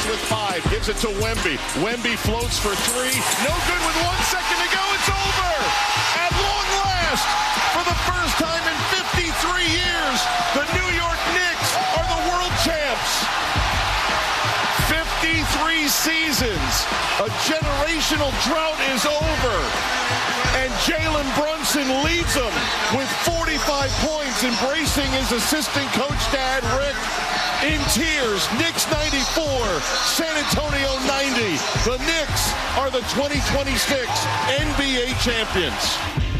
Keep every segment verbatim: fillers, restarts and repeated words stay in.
with five. Gives it to Wemby. Wemby floats for three. No good with one second to go. It's over. At long last, for the first time in fifty-three years, the New York Knicks are the world champs. fifty-three seasons. A generational drought is over. And Jalen Brunson leads them with forty-five points, embracing his assistant coach, Dad Rick, in tears. Knicks ninety-four, San Antonio ninety. The Knicks are the twenty twenty-six N B A champions.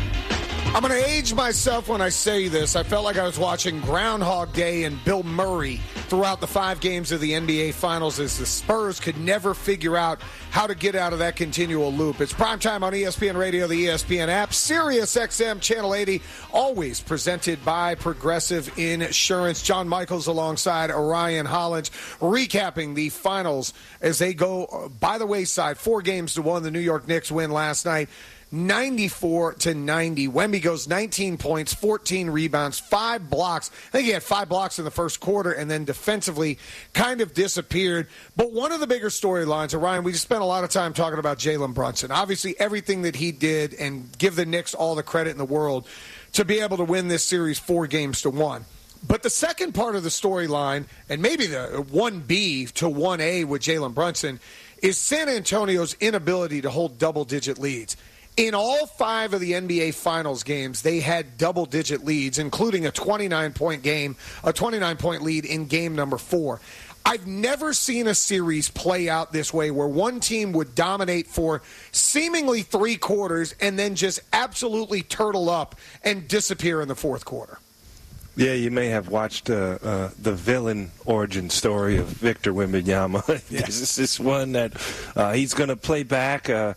I'm going to age myself when I say this. I felt like I was watching Groundhog Day and Bill Murray throughout the five games of the N B A Finals as the Spurs could never figure out how to get out of that continual loop. It's primetime on E S P N Radio, the E S P N app, Sirius X M Channel eighty, always presented by Progressive Insurance. John Michaels alongside Orion Hollins, recapping the finals as they go by the wayside. Four games to one. The New York Knicks win last night, ninety-four to ninety. Wemby goes nineteen points, fourteen rebounds, five blocks. I think he had five blocks in the first quarter and then defensively kind of disappeared. But one of the bigger storylines, Orion, we just spent a lot of time talking about Jalen Brunson. Obviously, everything that he did, and give the Knicks all the credit in the world to be able to win this series four games to one. But the second part of the storyline, and maybe the one B to one A with Jalen Brunson, is San Antonio's inability to hold double-digit leads. In all five of the N B A Finals games, they had double-digit leads, including a twenty-nine point game, a twenty-nine point lead in game number four. I've never seen a series play out this way where one team would dominate for seemingly three quarters and then just absolutely turtle up and disappear in the fourth quarter. Yeah, you may have watched uh, uh, the villain origin story of Victor Wembanyama. Yeah. This is this one that uh, he's going to play back. Uh,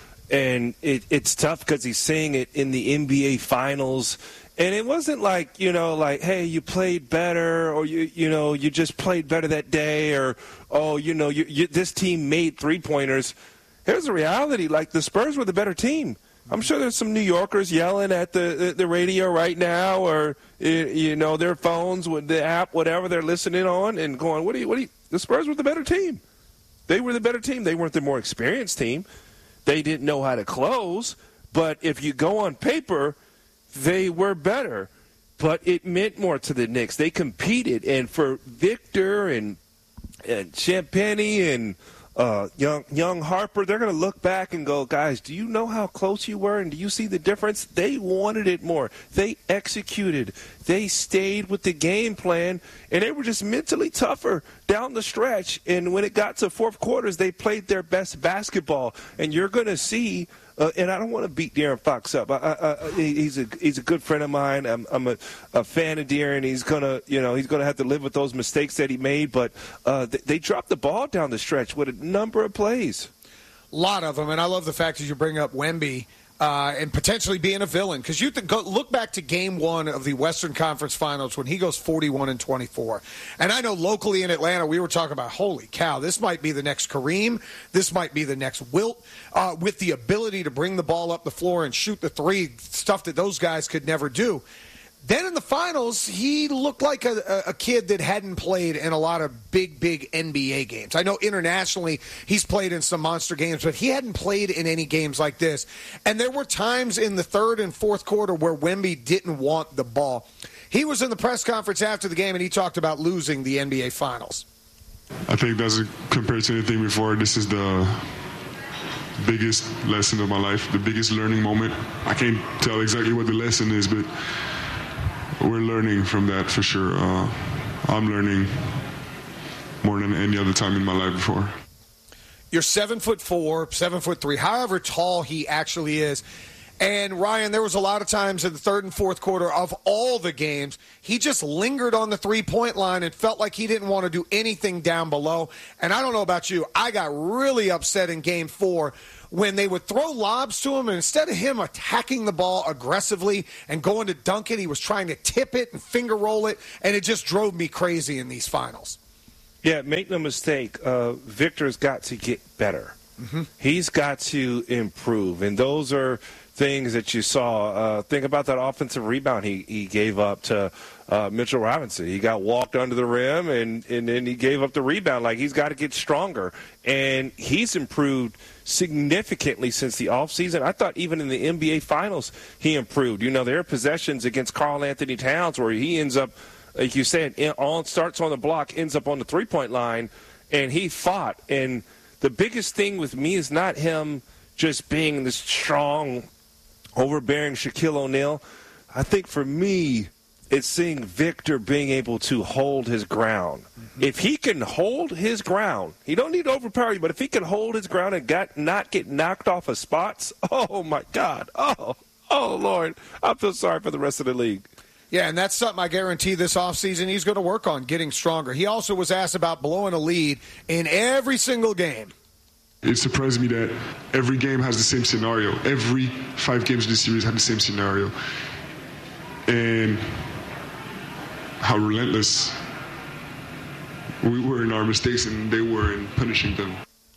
And it, it's tough because he's saying it in the N B A Finals. And it wasn't like, you know, like, hey, you played better, or, you you know, you just played better that day, or, oh, you know, you, you, this team made three-pointers. Here's the reality. Like, the Spurs were the better team. I'm sure there's some New Yorkers yelling at the, the, the radio right now, or, you know, their phones with the app, whatever they're listening on, and going, what do you, what do you, the Spurs were the better team. They were the better team. They weren't the more experienced team. They didn't know how to close, but if you go on paper, they were better. But it meant more to the Knicks. They competed, and for Victor and and Champagnie and uh, young young Harper, they're going to look back and go, guys, do you know how close you were, and do you see the difference? They wanted it more. They executed. They stayed with the game plan, and they were just mentally tougher down the stretch. And when it got to fourth quarters, they played their best basketball. And you're going to see, uh, and I don't want to beat De'Aaron Fox up. I, I, I, he's a he's a good friend of mine. I'm, I'm a, a fan of De'Aaron. He's gonna, you know, he's gonna have to live with those mistakes that he made. But uh, they, they dropped the ball down the stretch with a number of plays. A lot of them, and I love the fact that you bring up Wemby. Uh, and potentially being a villain, because you th- go, look back to game one of the Western Conference Finals when he goes forty-one and twenty-four. And I know locally in Atlanta we were talking about, holy cow, this might be the next Kareem, this might be the next Wilt, uh, with the ability to bring the ball up the floor and shoot the three, stuff that those guys could never do. Then in the finals, he looked like a, a kid that hadn't played in a lot of big, big N B A games. I know internationally he's played in some monster games, but he hadn't played in any games like this. And there were times in the third and fourth quarter where Wemby didn't want the ball. He was in the press conference after the game, and he talked about losing the N B A Finals. I think that's compared to anything before. This is the biggest lesson of my life, the biggest learning moment. I can't tell exactly what the lesson is, but we're learning from that for sure. Uh, I'm learning more than any other time in my life before. You're seven foot four, seven foot three, however tall he actually is. And, Ryan, there was a lot of times in the third and fourth quarter of all the games, he just lingered on the three-point line and felt like he didn't want to do anything down below. And I don't know about you, I got really upset in game four when they would throw lobs to him, and instead of him attacking the ball aggressively and going to dunk it, he was trying to tip it and finger roll it, and it just drove me crazy in these finals. Yeah, make no mistake, uh, Victor's got to get better. Mm-hmm. He's got to improve, and those are things that you saw. Uh, think about that offensive rebound he, he gave up to uh, Mitchell Robinson. He got walked under the rim, and, and then he gave up the rebound. Like, he's got to get stronger, and he's improved significantly since the offseason. I thought even in the N B A Finals he improved. You know, there are possessions against Karl Anthony Towns where he ends up, like you said, in, on starts on the block, ends up on the three-point line, and he fought. And the biggest thing with me is not him just being this strong, overbearing Shaquille O'Neal. I think for me, it's seeing Victor being able to hold his ground. Mm-hmm. If he can hold his ground, he don't need to overpower you, but if he can hold his ground and got, not get knocked off of spots, oh, my God. Oh, oh, Lord. I feel sorry for the rest of the league. Yeah, and that's something I guarantee this offseason he's going to work on, getting stronger. He also was asked about blowing a lead in every single game. It surprised me that every game has the same scenario. Every five games in the series had the same scenario. And how relentless we were in our mistakes and they were in punishing them.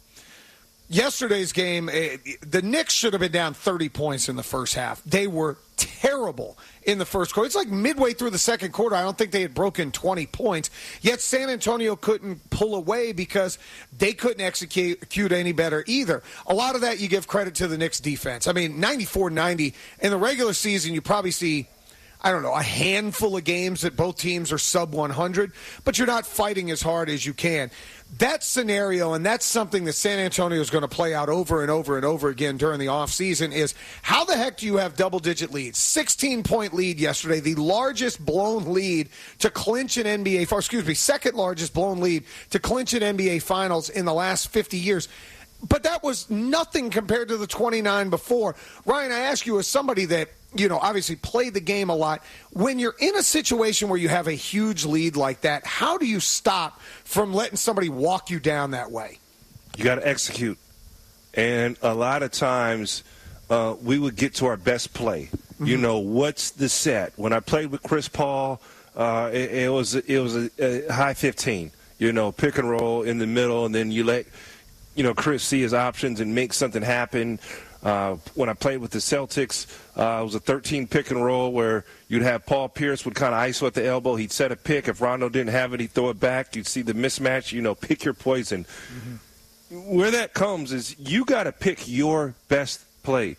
Yesterday's game, the Knicks should have been down thirty points in the first half. They were terrible in the first quarter. It's like midway through the second quarter, I don't think they had broken twenty points. Yet San Antonio couldn't pull away because they couldn't execute any better either. A lot of that you give credit to the Knicks defense. I mean, ninety-four ninety. In the regular season, you probably see, I don't know, a handful of games that both teams are sub one hundred, but you're not fighting as hard as you can. That scenario, and that's something that San Antonio is going to play out over and over and over again during the offseason, is how the heck do you have double-digit leads? sixteen-point lead yesterday, the largest blown lead to clinch an N B A, or excuse me, second largest blown lead to clinch an N B A Finals in the last fifty years. But that was nothing compared to the twenty-nine before. Ryan, I ask you as somebody that, you know, obviously played the game a lot, when you're in a situation where you have a huge lead like that, how do you stop from letting somebody walk you down that way? You got to execute. And a lot of times uh, we would get to our best play. Mm-hmm. You know, what's the set? When I played with Chris Paul, uh, it, it was it was a, a high fifteen, you know, pick and roll in the middle, and then you let – you know, Chris see his options and make something happen. Uh, when I played with the Celtics, uh, it was a thirteen pick and roll where you'd have Paul Pierce would kind of I S O at the elbow. He'd set a pick. If Rondo didn't have it, he'd throw it back. You'd see the mismatch. You know, pick your poison. Mm-hmm. Where that comes is you got to pick your best play.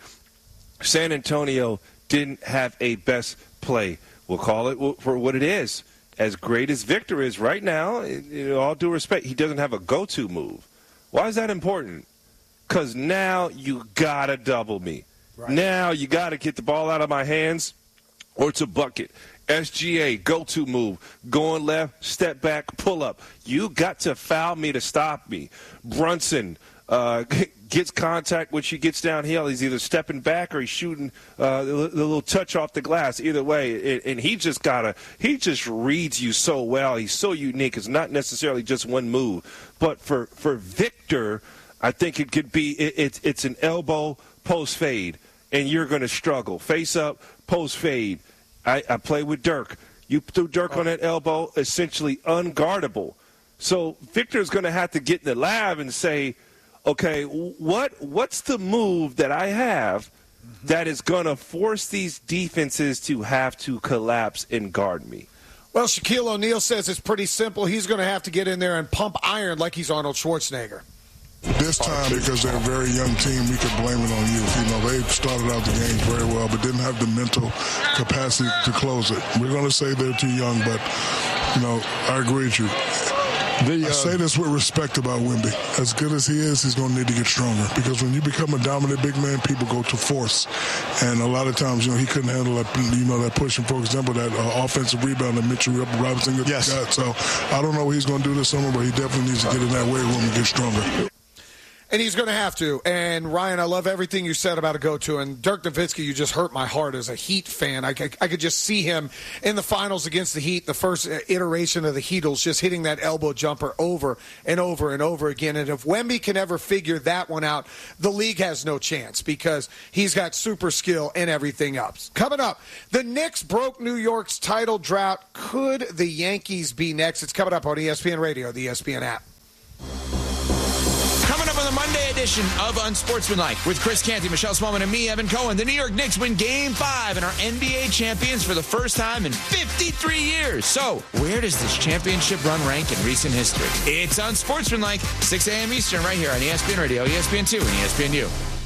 San Antonio didn't have a best play. We'll call it for what it is. As great as Victor is right now, in all due respect, he doesn't have a go-to move. Why is that important? Because now you got to double me. Right. Now you got to get the ball out of my hands or it's a bucket. S G A, go-to move, going left, step back, pull up. You got to foul me to stop me. Brunson uh, gets contact when she gets downhill. He's either stepping back or he's shooting uh, the, the little touch off the glass. Either way, it, and he just gotta. He just reads you so well. He's so unique. It's not necessarily just one move. But for, for Victor, I think it could be it, it's it's an elbow post fade, and you're going to struggle. Face up, post fade. I, I play with Dirk. You threw Dirk on that elbow, essentially unguardable. So Victor's going to have to get in the lab and say, okay, what what's the move that I have mm-hmm. that is going to force these defenses to have to collapse and guard me? Well, Shaquille O'Neal says it's pretty simple. He's going to have to get in there and pump iron like he's Arnold Schwarzenegger. This time, because they're a very young team, we could blame it on you. You know, they started out the game very well, but didn't have the mental capacity to close it. We're going to say they're too young, but, you know, I agree with you. The, uh, I say this with respect about Wemby. As good as he is, he's going to need to get stronger, because when you become a dominant big man, people go to force. And a lot of times, you know, he couldn't handle that, you know, that push. And, for example, that uh, offensive rebound that Mitchell Robinson got. Yes. So I don't know what he's going to do this summer, but he definitely needs to get in that weight room and get stronger. And he's going to have to. And, Ryan, I love everything you said about a go-to. And Dirk Nowitzki, you just hurt my heart as a Heat fan. I, I, I could just see him in the finals against the Heat, the first iteration of the Heatles, just hitting that elbow jumper over and over and over again. And if Wemby can ever figure that one out, the league has no chance because he's got super skill and everything else. Coming up, the Knicks broke New York's title drought. Could the Yankees be next? It's coming up on E S P N Radio, the E S P N app. Coming up on the Monday edition edition of Unsportsmanlike with Chris Canty, Michelle Smallman, and me, Evan Cohen. The New York Knicks win Game five and are N B A champions for the first time in fifty-three years. So, where does this championship run rank in recent history? It's Unsportsmanlike, six a.m. Eastern, right here on E S P N Radio, E S P N two, and E S P N U.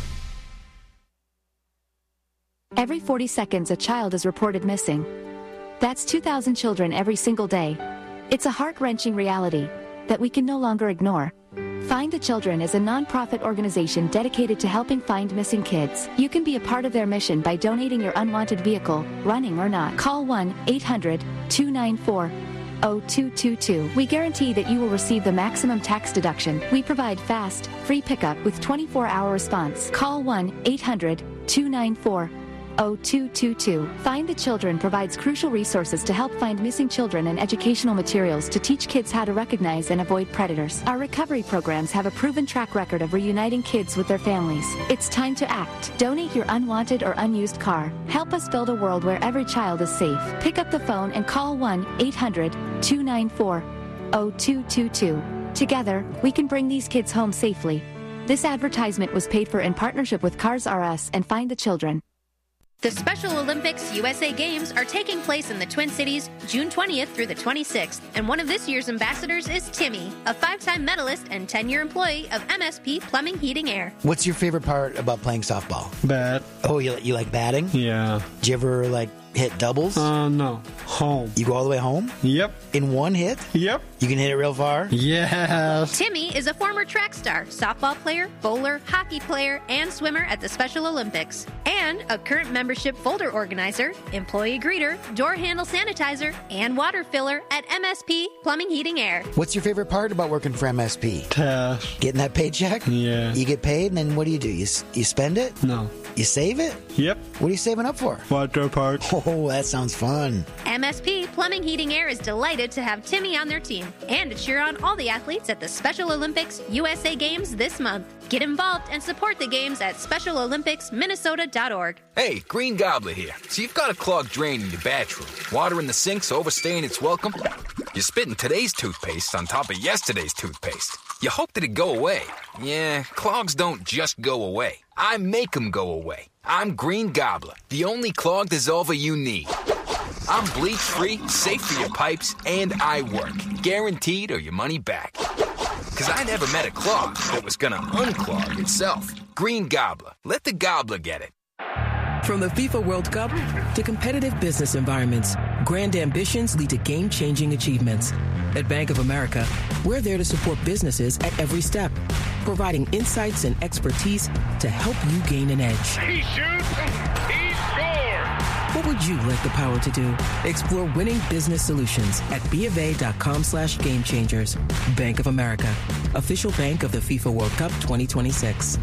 Every forty seconds, a child is reported missing. That's two thousand children every single day. It's a heart-wrenching reality that we can no longer ignore. Find the Children is a non-profit organization dedicated to helping find missing kids. You can be a part of their mission by donating your unwanted vehicle, running or not. Call one eight hundred two nine four oh two two two. We guarantee that you will receive the maximum tax deduction. We provide fast, free pickup with twenty-four hour response. Call one eight hundred two nine four oh two two two. Find the Children provides crucial resources to help find missing children and educational materials to teach kids how to recognize and avoid predators. Our recovery programs have a proven track record of reuniting kids with their families. It's time to act. Donate your unwanted or unused car. Help us build a world where every child is safe. Pick up the phone and call one eight hundred two nine four oh two two two. Together, we can bring these kids home safely. This advertisement was paid for in partnership with Cars R Us and Find the Children. The Special Olympics U S A Games are taking place in the Twin Cities June twentieth through the twenty-sixth, and one of this year's ambassadors is Timmy, a five-time medalist and ten-year employee of M S P Plumbing, Heating, Air. What's your favorite part about playing softball? Bat. Oh, you, you like batting? Yeah. Did you ever, like, hit doubles? Uh, no. Home. You go all the way home? Yep. In one hit? Yep. You can hit it real far? Yes. Timmy is a former track star, softball player, bowler, hockey player, and swimmer at the Special Olympics, and a current membership folder organizer, employee greeter, door handle sanitizer, and water filler at M S P Plumbing, Heating, Air. What's your favorite part about working for M S P? Cash. Getting that paycheck? Yeah. You get paid, and then what do you do? You, you spend it? No. You save it? Yep. What are you saving up for? Water park. Oh, that sounds fun. M S P Plumbing, Heating, Air is delighted to have Timmy on their team and to cheer on all the athletes at the Special Olympics U S A Games this month. Get involved and support the games at special olympics minnesota dot org. Hey, Green Gobbler here. So you've got a clogged drain in your bathroom. Water in the sink's overstaying its welcome. You're spitting today's toothpaste on top of yesterday's toothpaste. You hope that it go away. Yeah, clogs don't just go away. I make them go away. I'm Green Gobbler, the only clog dissolver you need. I'm bleach-free, safe for your pipes, and I work. Guaranteed or your money back. Because I never met a clog that was going to unclog itself. Green Gobbler. Let the gobbler get it. From the FIFA World Cup to competitive business environments, grand ambitions lead to game-changing achievements. At Bank of America, we're there to support businesses at every step, providing insights and expertise to help you gain an edge. He shoots, he scores! What would you like the power to do? Explore winning business solutions at bofa.com slash game changers. Bank of America, official bank of the FIFA World Cup twenty twenty-six.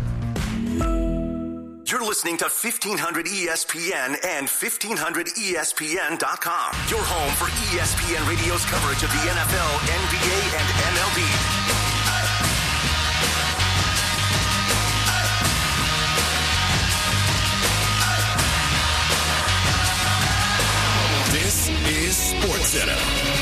You're listening to fifteen hundred E S P N and fifteen hundred E S P N dot com. Your home for E S P N Radio's coverage of the N F L, N B A, and M L B. This is SportsCenter.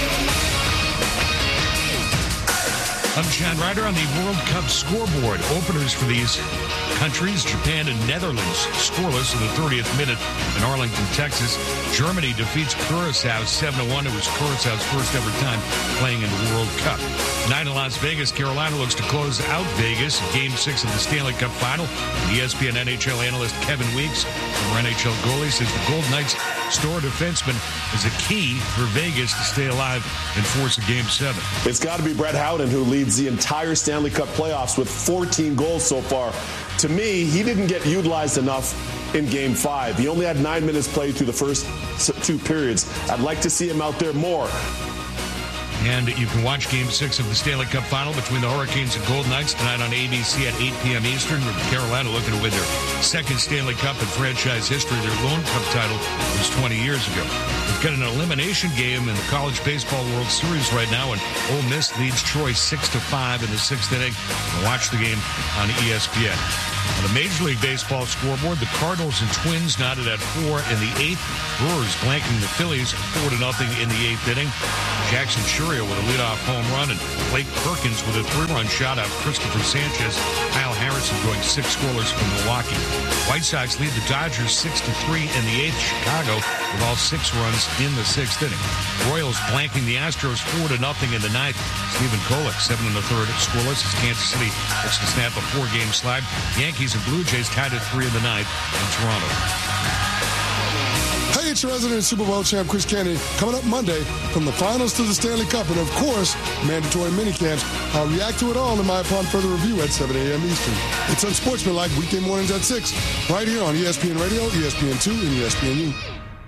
I'm Chad Ryder on the World Cup scoreboard. Openers for these countries, Japan and Netherlands, scoreless in the thirtieth minute in Arlington, Texas. Germany defeats Curaçao seven to one. It was Curaçao's first ever time playing in the World Cup. Tonight in Las Vegas, Carolina looks to close out Vegas. Game six of the Stanley Cup Final. The E S P N N H L analyst Kevin Weeks, former N H L goalie, says the Golden Knights' star defenseman is a key for Vegas to stay alive and force a Game seven. It's got to be Brett Howden, who leads the entire Stanley Cup playoffs with fourteen goals so far. To me, he didn't get utilized enough in Game five. He only had nine minutes played through the first two periods. I'd like to see him out there more. And you can watch Game six of the Stanley Cup Final between the Hurricanes and Golden Knights tonight on A B C at eight p.m. Eastern, with Carolina looking to win their second Stanley Cup in franchise history. Their lone Cup title was twenty years ago. We've got an elimination game in the College Baseball World Series right now, and Ole Miss leads Troy six to five in the sixth inning. We'll watch the game on E S P N. On the Major League Baseball scoreboard, the Cardinals and Twins knotted at four in the eighth. Brewers blanking the Phillies four to nothing in the eighth inning. Jackson Churio with a leadoff home run, and Blake Perkins with a three-run shot out. Christopher Sanchez, Kyle Harrison going six scoreless from Milwaukee. White Sox lead the Dodgers six to three in the eighth. Chicago with all six runs in the sixth inning. Royals blanking the Astros four to nothing in the ninth. Stephen Kolek, seven in the third, scoreless as Kansas City looks to snap a four-game slide. Yankees and Blue Jays tied at three in the ninth in Toronto. Hey, it's your resident Super Bowl champ, Chris Canty, coming up Monday from the finals to the Stanley Cup and, of course, mandatory minicamps. I'll react to it all in my Upon Further Review at seven a.m. Eastern. It's Unsportsmanlike weekday mornings at six, right here on E S P N Radio, E S P N two, and E S P N U.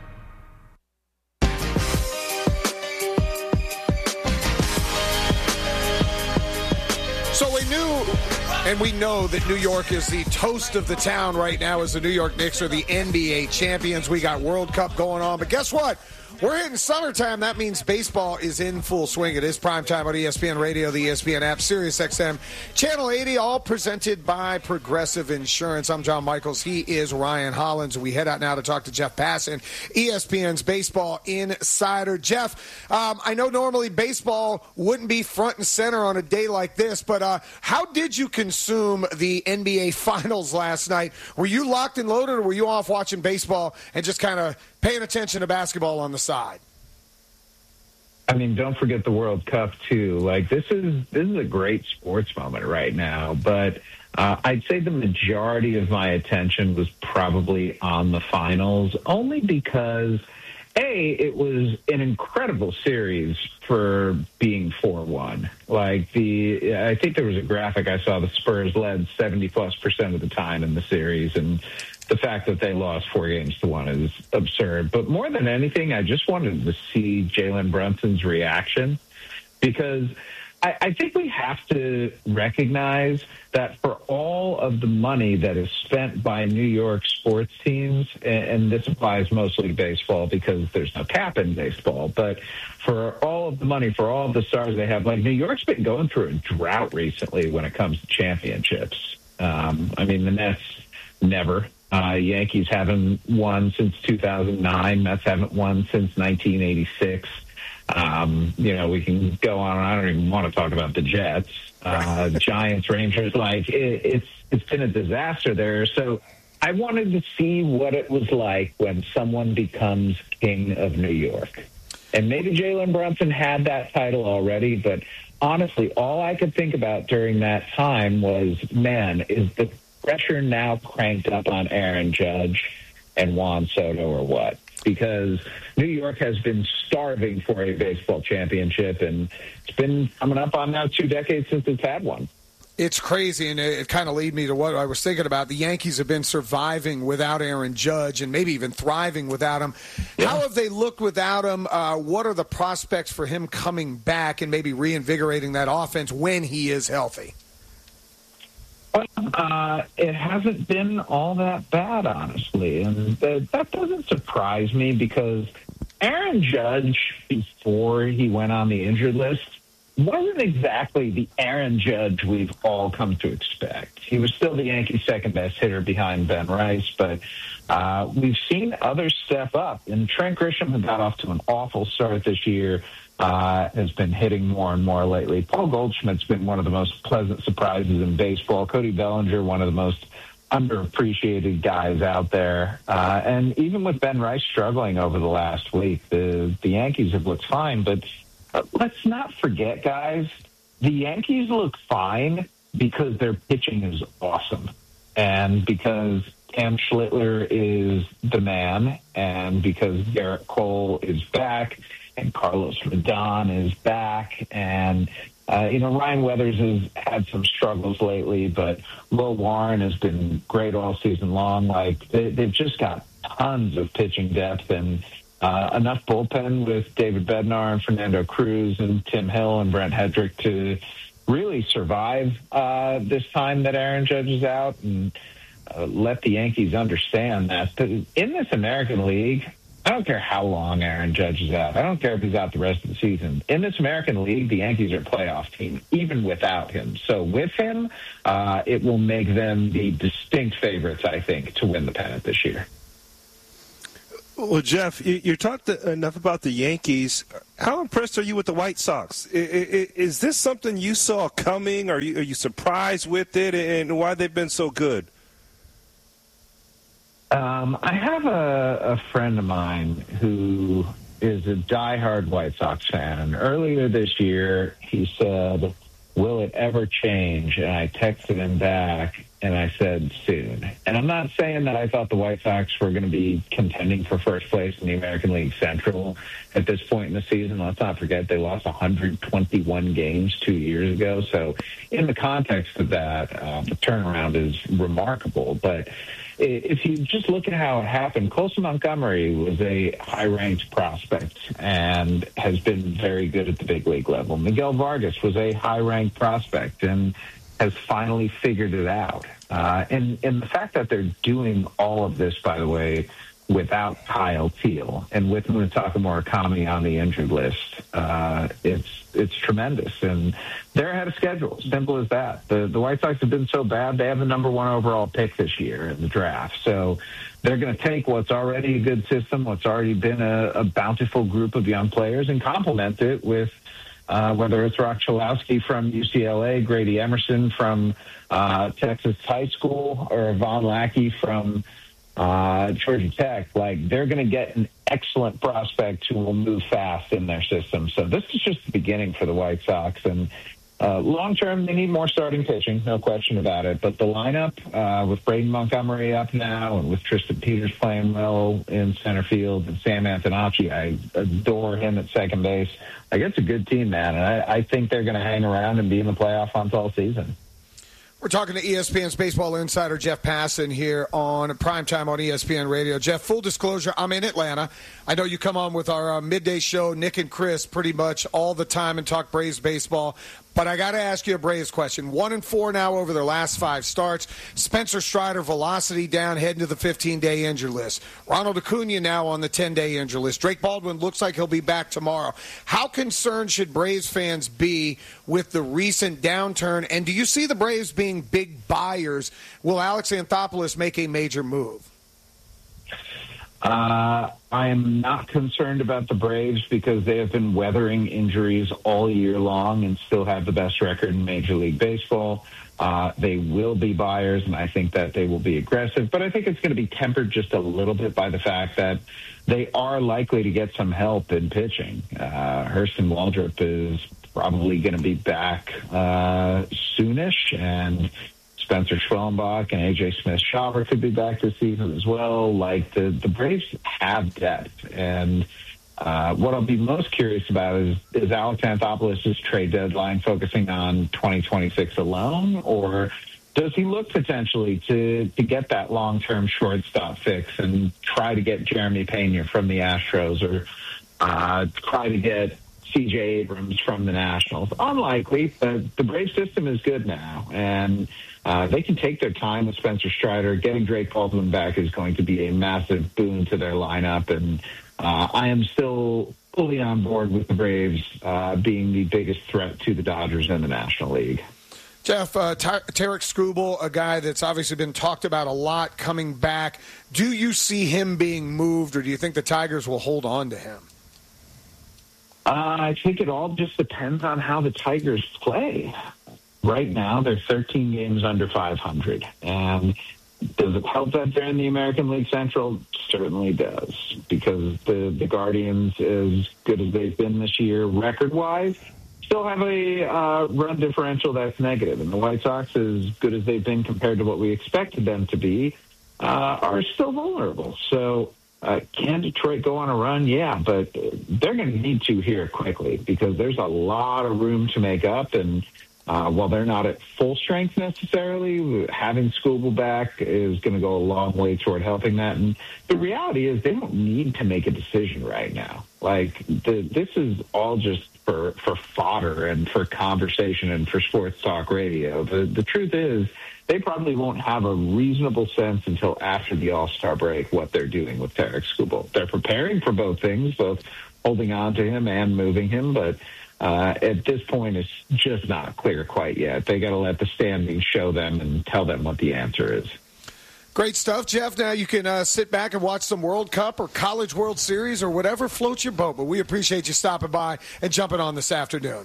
So we knew, and we know that New York is the toast of the town right now as the New York Knicks are the N B A champions. We got World Cup going on. But guess what? We're hitting summertime. That means baseball is in full swing. It is primetime on E S P N Radio, the E S P N app, Sirius X M, Channel eighty, all presented by Progressive Insurance. I'm John Michaels. He is Ryan Hollins. We head out now to talk to Jeff Passan, E S P N's baseball insider. Jeff, um, I know normally baseball wouldn't be front and center on a day like this, but uh, how did you consume the N B A Finals last night? Were you locked and loaded, or were you off watching baseball and just kind of paying attention to basketball on the side? I mean, don't forget the World Cup too. Like this is this is a great sports moment right now. But uh, I'd say the majority of my attention was probably on the finals, only because A, it was an incredible series for being four one. Like the, I think there was a graphic I saw. The Spurs led seventy plus percent of the time in the series, and the fact that they lost four games to one is absurd. But more than anything, I just wanted to see Jalen Brunson's reaction, because I, I think we have to recognize that for all of the money that is spent by New York sports teams, and, and this applies mostly to baseball because there's no cap in baseball, but for all of the money, for all of the stars they have, like New York's been going through a drought recently when it comes to championships. Um, I mean, the Nets never. Uh, Yankees haven't won since two thousand nine. Mets haven't won since nineteen eighty-six. Um, you know, we can go on. I don't even want to talk about the Jets, uh, Giants, Rangers. Like it, it's it's been a disaster there. So I wanted to see what it was like when someone becomes king of New York. And maybe Jalen Brunson had that title already, but honestly, all I could think about during that time was, man, is the pressure now cranked up on Aaron Judge and Juan Soto or what? Because New York has been starving for a baseball championship, and it's been coming up on now two decades since it's had one. It's crazy, and it, it kind of lead me to what I was thinking about. The Yankees have been surviving without Aaron Judge and maybe even thriving without him. Yeah. How have they looked without him? Uh, what are the prospects for him coming back and maybe reinvigorating that offense when he is healthy? Well, uh, it hasn't been all that bad, honestly. And that, that doesn't surprise me because Aaron Judge, before he went on the injured list, wasn't exactly the Aaron Judge we've all come to expect. He was still the Yankees' second-best hitter behind Ben Rice, but uh, we've seen others step up. And Trent Grisham, who got off to an awful start this year, Uh, has been hitting more and more lately. Paul Goldschmidt's been one of the most pleasant surprises in baseball. Cody Bellinger, one of the most underappreciated guys out there. Uh, and even with Ben Rice struggling over the last week, the, the Yankees have looked fine. But uh, let's not forget, guys, the Yankees look fine because their pitching is awesome. And because Cam Schlittler is the man, and because Garrett Cole is back, and Carlos Rodon is back, and uh, you know Ryan Weathers has had some struggles lately, but Will Warren has been great all season long. Like they, they've just got tons of pitching depth and uh, enough bullpen with David Bednar and Fernando Cruz and Tim Hill and Brent Hedrick to really survive uh, this time that Aaron Judge is out, and uh, let the Yankees understand that in this American League, I don't care how long Aaron Judge is out. I don't care if he's out the rest of the season. In this American League, the Yankees are a playoff team, even without him. So with him, uh, it will make them the distinct favorites, I think, to win the pennant this year. Well, Jeff, you, you talked enough about the Yankees. How impressed are you with the White Sox? I, I, is this something you saw coming? Are you, are you surprised with it, and why they've been so good? Um, I have a, a friend of mine who is a diehard White Sox fan. And earlier this year, he said, "Will it ever change?" And I texted him back, and I said, "Soon." And I'm not saying that I thought the White Sox were going to be contending for first place in the American League Central at this point in the season. Let's not forget they lost one hundred twenty-one games two years ago. So in the context of that, uh, the turnaround is remarkable. But if you just look at how it happened, Colson Montgomery was a high-ranked prospect and has been very good at the big league level. Miguel Vargas was a high-ranked prospect and has finally figured it out. Uh, and, and the fact that they're doing all of this, by the way, without Kyle Teal and with Munetaka Murakami on the injured list, uh, it's it's tremendous. And they're ahead of schedule. Simple as that. The, the White Sox have been so bad, they have the number one overall pick this year in the draft. So they're going to take what's already a good system, what's already been a, a bountiful group of young players, and complement it with Uh, whether it's Rock Chalowski from U C L A, Grady Emerson from uh, Texas High School, or Von Lackey from uh, Georgia Tech, like they're going to get an excellent prospect who will move fast in their system. So this is just the beginning for the White Sox. And uh, long term, they need more starting pitching, no question about it. But the lineup uh, with Braden Montgomery up now, and with Tristan Peters playing well in center field, and Sam Antonacci, I adore him at second base. Like, it's a good team, man, and I, I think they're going to hang around and be in the playoff hunt all season. We're talking to E S P N's baseball insider Jeff Passan here on Primetime on E S P N Radio. Jeff, full disclosure, I'm in Atlanta. I know you come on with our uh, midday show, Nick and Chris, pretty much all the time and talk Braves baseball. But I got to ask you a Braves question. One and four now over their last five starts. Spencer Strider, velocity down, heading to the fifteen-day injury list. Ronald Acuna now on the ten-day injury list. Drake Baldwin looks like he'll be back tomorrow. How concerned should Braves fans be with the recent downturn? And do you see the Braves being big buyers? Will Alex Anthopoulos make a major move? Uh, I am not concerned about the Braves because they have been weathering injuries all year long and still have the best record in Major League Baseball. Uh, they will be buyers, and I think that they will be aggressive. But I think it's going to be tempered just a little bit by the fact that they are likely to get some help in pitching. Uh, Hurston Waldrop is probably going to be back uh, soonish, and Spencer Schwellenbach and A J Smith-Shawver could be back this season as well. Like, the, the Braves have depth. And uh, what I'll be most curious about is, is Alex Anthopoulos' trade deadline focusing on twenty twenty-six alone? Or does he look potentially to, to get that long-term shortstop fix and try to get Jeremy Pena from the Astros, or uh, try to get C J Abrams from the Nationals? Unlikely, but the Brave system is good now. And Uh, they can take their time with Spencer Strider. Getting Drake Baldwin back is going to be a massive boon to their lineup, and uh, I am still fully on board with the Braves uh, being the biggest threat to the Dodgers in the National League. Jeff, uh, Ty- Tarek Skubal, a guy that's obviously been talked about a lot, coming back. Do you see him being moved, or do you think the Tigers will hold on to him? Uh, I think it all just depends on how the Tigers play. Right now, they're thirteen games under five hundred. And does it help that they're in the American League Central? Certainly does, because the, the Guardians, as good as they've been this year record-wise, still have a uh, run differential that's negative. And the White Sox, as good as they've been compared to what we expected them to be, uh, are still vulnerable. So uh, can Detroit go on a run? Yeah, but they're going to need to here quickly, because there's a lot of room to make up. And Uh, while they're not at full strength necessarily, having Skubal back is going to go a long way toward helping that. And the reality is they don't need to make a decision right now. Like, the, this is all just for, for fodder and for conversation and for sports talk radio. The, the truth is they probably won't have a reasonable sense until after the All-Star break what they're doing with Tarek Skubal. They're preparing for both things, both holding on to him and moving him, but Uh, at this point, it's just not clear quite yet. They got to let the standings show them and tell them what the answer is. Great stuff, Jeff. Now you can uh, sit back and watch some World Cup or College World Series or whatever floats your boat. But we appreciate you stopping by and jumping on this afternoon.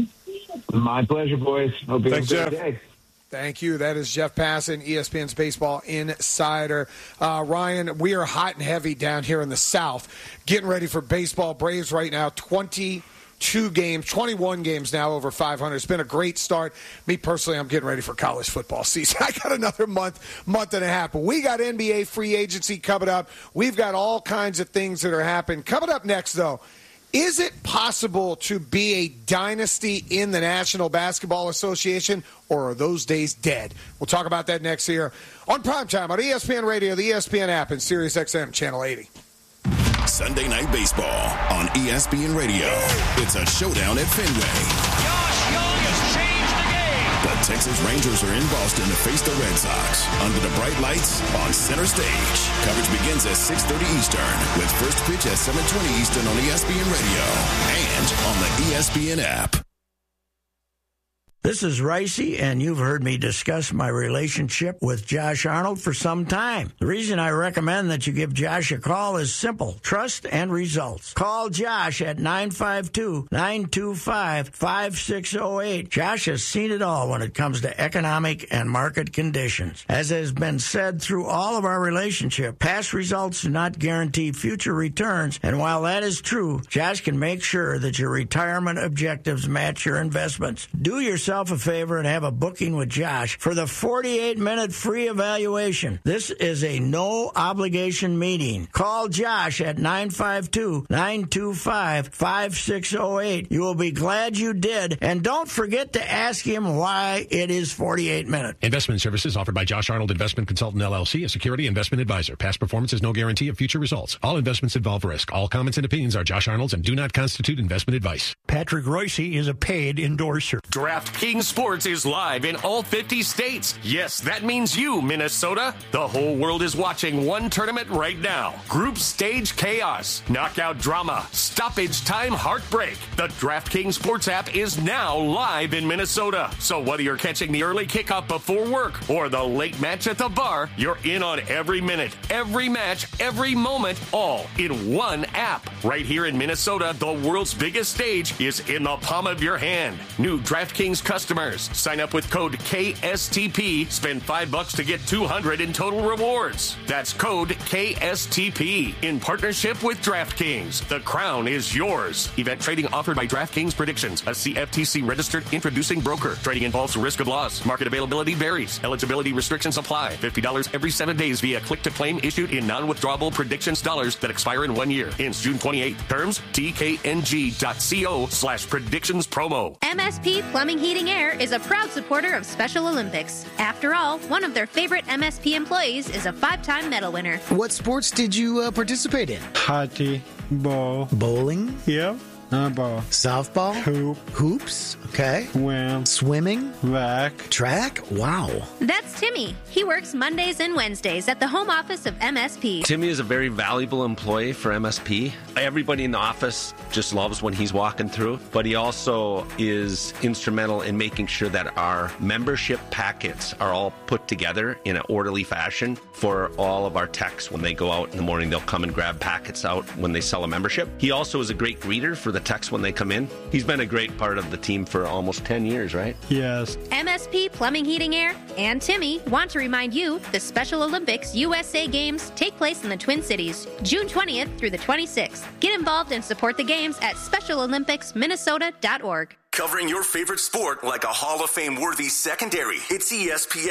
My pleasure, boys. Hope you Thanks, have a Jeff. good day. Thank you. That is Jeff Passan, E S P N's Baseball Insider. Uh, Ryan, we are hot and heavy down here in the South, getting ready for baseball. Braves right now, twenty-two games, twenty-one games now over five hundred. It's been a great start. Me personally, I'm getting ready for college football season. I got another month, month and a half. But we got N B A free agency coming up. We've got all kinds of things that are happening. Coming up next, though, is it possible to be a dynasty in the National Basketball Association, or are those days dead? We'll talk about that next year on Primetime on E S P N Radio, the E S P N app, and Sirius X M Channel eighty. Sunday Night Baseball on E S P N Radio. It's a showdown at Fenway. Josh Young has changed the game. The Texas Rangers are in Boston to face the Red Sox under the bright lights on center stage. Coverage begins at six thirty Eastern with first pitch at seven twenty Eastern on E S P N Radio and on the E S P N app. This is Ricey, and you've heard me discuss my relationship with Josh Arnold for some time. The reason I recommend that you give Josh a call is simple: trust and results. Call Josh at nine five two, nine two five, five six zero eight. Josh has seen it all when it comes to economic and market conditions. As has been said through all of our relationship, past results do not guarantee future returns, and while that is true, Josh can make sure that your retirement objectives match your investments. Do yourself a favor and have a booking with Josh for the forty-eight minute free evaluation. This is a no obligation meeting. Call Josh at nine five two, nine two five, five six zero eight. You will be glad you did, and don't forget to ask him why it is forty-eight minutes. Investment services offered by Josh Arnold Investment Consultant L L C, a security investment advisor. Past performance is no guarantee of future results. All investments involve risk. All comments and opinions are Josh Arnold's and do not constitute investment advice. Patrick Royce is a paid endorser. DraftKings Sports is live in all fifty states. Yes, that means you, Minnesota. The whole world is watching one tournament right now. Group stage chaos, knockout drama, stoppage time heartbreak. The DraftKings Sports app is now live in Minnesota. So whether you're catching the early kickoff before work or the late match at the bar, you're in on every minute, every match, every moment, all in one app. Right here in Minnesota, the world's biggest stage is in the palm of your hand. New DraftKings customers, sign up with code K S T P, spend five bucks to get two hundred in total rewards. That's code K S T P in partnership with DraftKings. The crown is yours. Event trading offered by DraftKings Predictions, a C F T C registered introducing broker. Trading involves risk of loss. Market availability varies. Eligibility restrictions apply. fifty dollars every seven days via click to claim issued in non-withdrawable Predictions dollars that expire in one year. Ends June twenty-eighth. Terms T K N G dot co slash predictions promo. M S P Plumbing Heating Air is a proud supporter of Special Olympics. After all, one of their favorite M S P employees is a five-time medal winner. What sports did you uh, participate in? Hockey, ball, bowling. Yep. Uh, ball. Softball? Hoop. Hoops? Okay. Swim. Swimming? Track. Track? Wow. That's Timmy. He works Mondays and Wednesdays at the home office of M S P. Timmy is a very valuable employee for M S P. Everybody in the office just loves when he's walking through, but he also is instrumental in making sure that our membership packets are all put together in an orderly fashion for all of our techs. When they go out in the morning, they'll come and grab packets out when they sell a membership. He also is a great greeter for the techs when they come in. He's been a great part of the team for almost ten years, right? Yes. M S P Plumbing Heating Air and Timmy want to remind you the Special Olympics U S A Games take place in the Twin Cities, June twentieth through the twenty-sixth. Get involved and support the games at special olympics minnesota dot org. Covering your favorite sport like a Hall of Fame worthy secondary. It's E S P N.